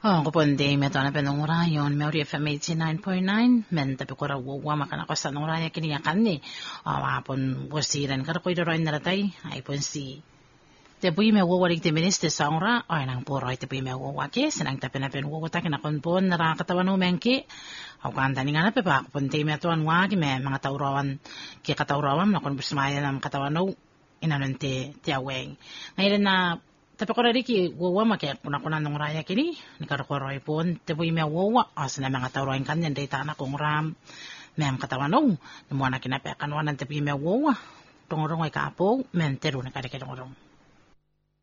Ko po hindi meto na penong rayon, Mary FM 89.9, men tapi ko raw makana ko sa nung raya kiniyakan ni. Wapon wasiran karo ko idorain naratay, ay pon si. Tepuy me wawalig ti minister sa ora, ay nang puro ay tepuy me wawaki, sinang tapi na pen wawata kinakon po narakatawan no menki. Aw kanta ni nga na pepa, pon ti meto an wagi me mga taurawan, ki katawrawan na kon busmaya ng katawan no, inanon ti aweng. Ngayon na tapi ko riki wawa make kuna nung raya kini ni karokoroy pon tepuy me wawa as na mga tawroin kanyan day tana kong ram mem katawan no mo na kinapekan wanan tepuy me wawa tongorong ay kapo men teru na kadikadong